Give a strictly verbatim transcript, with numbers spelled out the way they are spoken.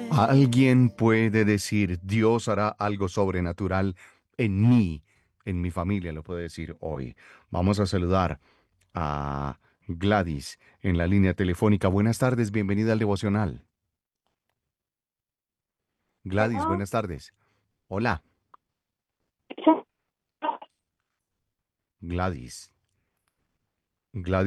Alguien puede decir, Dios hará algo sobrenatural en mí, en mi familia, lo puede decir hoy. Vamos a saludar a Gladys en la línea telefónica. Buenas tardes, bienvenida al devocional. Gladys, Bueno, buenas tardes. Hola, Gladys. Gladys.